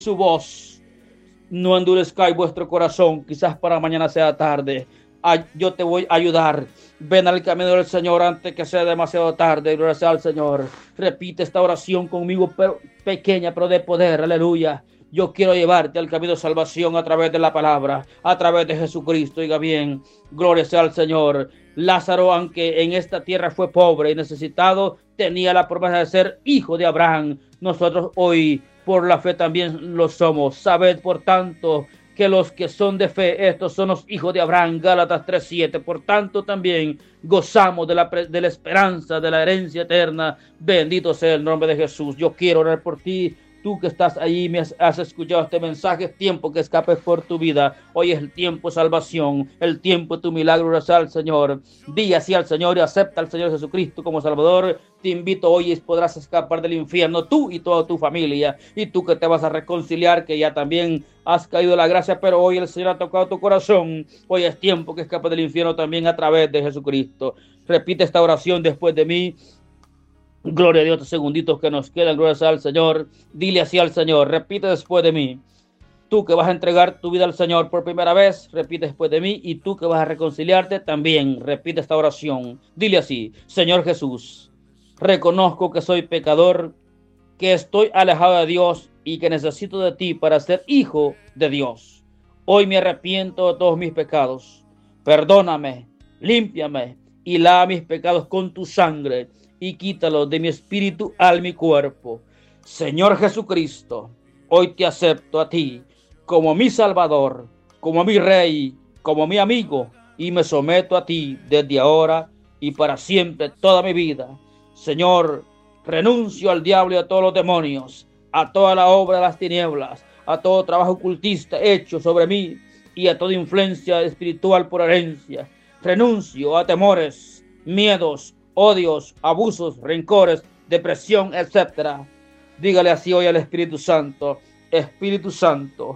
su voz. No endurezcáis vuestro corazón, quizás para mañana sea tarde. Yo te voy a ayudar. Ven al camino del Señor antes que sea demasiado tarde. Gloria sea al Señor. Repite esta oración conmigo, pero pequeña, pero de poder. Aleluya. Yo quiero llevarte al camino de salvación a través de la palabra, a través de Jesucristo. Oiga bien, gloria sea al Señor. Lázaro, aunque en esta tierra fue pobre y necesitado, tenía la promesa de ser hijo de Abraham. Nosotros hoy, por la fe, también lo somos. Sabed, por tanto, que los que son de fe, estos son los hijos de Abraham. Gálatas 3:7. Por tanto, también gozamos de la esperanza, de la herencia eterna. Bendito sea el nombre de Jesús. Yo quiero orar por ti. Tú que estás allí, me has escuchado este mensaje, es tiempo que escapes por tu vida. Hoy es el tiempo de salvación, el tiempo de tu milagro. Gracias al Señor. Di así al Señor y acepta al Señor Jesucristo como Salvador. Te invito hoy y podrás escapar del infierno, tú y toda tu familia. Y tú que te vas a reconciliar, que ya también has caído en la gracia, pero hoy el Señor ha tocado tu corazón. Hoy es tiempo que escapes del infierno también a través de Jesucristo. Repite esta oración después de mí. Gloria a Dios, 2 segunditos que nos quedan. Gloria sea al Señor. Dile así al Señor. Repite después de mí. Tú que vas a entregar tu vida al Señor por primera vez, repite después de mí. Y tú que vas a reconciliarte, también repite esta oración. Dile así: Señor Jesús, reconozco que soy pecador, que estoy alejado de Dios y que necesito de ti para ser hijo de Dios. Hoy me arrepiento de todos mis pecados. Perdóname, límpiame y lava mis pecados con tu sangre y quítalo de mi espíritu, alma y cuerpo. Señor Jesucristo, hoy te acepto a ti como mi Salvador, como mi Rey, como mi amigo, y me someto a ti desde ahora y para siempre, toda mi vida. Señor, renuncio al diablo y a todos los demonios, a toda la obra de las tinieblas, a todo trabajo ocultista hecho sobre mí y a toda influencia espiritual por herencia. Renuncio a temores, miedos, odios, abusos, rencores, depresión, etc. Dígale así hoy al Espíritu Santo: Espíritu Santo,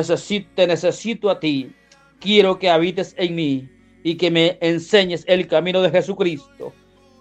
te necesito a ti. Quiero que habites en mí y que me enseñes el camino de Jesucristo.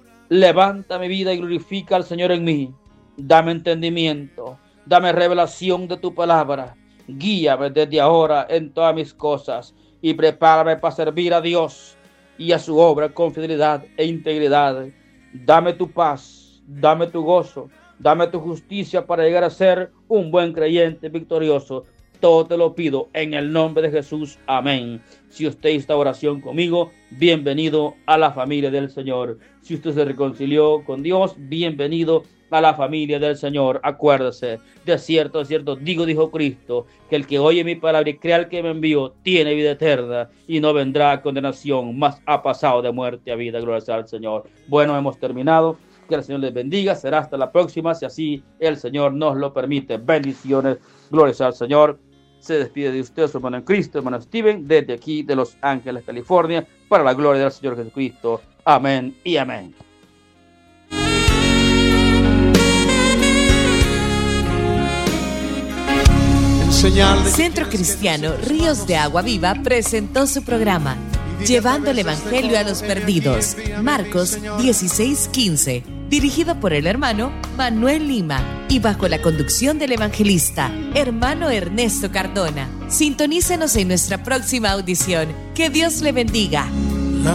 Levanta mi vida y glorifica al Señor en mí. Dame entendimiento, dame revelación de tu palabra. Guíame desde ahora en todas mis cosas y prepárame para servir a Dios y a su obra con fidelidad e integridad. Dame tu paz, dame tu gozo, dame tu justicia para llegar a ser un buen creyente victorioso. Todo te lo pido en el nombre de Jesús. Amén. Si usted hizo esta oración conmigo, bienvenido a la familia del Señor. Si usted se reconcilió con Dios, bienvenido a la familia del Señor. Acuérdese, de cierto, dijo Cristo, que el que oye mi palabra y crea al que me envió, tiene vida eterna y no vendrá a condenación, mas ha pasado de muerte a vida. Gloria sea al Señor. Bueno, hemos terminado. Que el Señor les bendiga. Será hasta la próxima, si así el Señor nos lo permite. Bendiciones. Gloria sea al Señor. Se despide de usted su hermano en Cristo, hermano Steven, desde aquí de Los Ángeles, California, para la gloria del Señor Jesucristo. Amén y amén. Centro Cristiano Ríos de Agua Viva presentó su programa Llevando el Evangelio a los Perdidos, Marcos 16:15, dirigido por el hermano Manuel Lima y bajo la conducción del evangelista hermano Ernesto Cardona. Sintonícenos en nuestra próxima audición. Que Dios le bendiga.